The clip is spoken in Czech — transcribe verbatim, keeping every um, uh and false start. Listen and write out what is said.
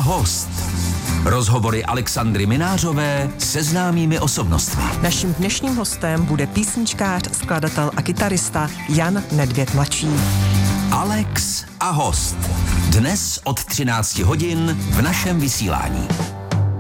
host. Rozhovory Alexandry Minářové se známými osobnostmi. Naším dnešním hostem bude písničkář, skladatel a kytarista Jan Nedvěd mladší. Alex a host. Dnes od třinácti hodin v našem vysílání.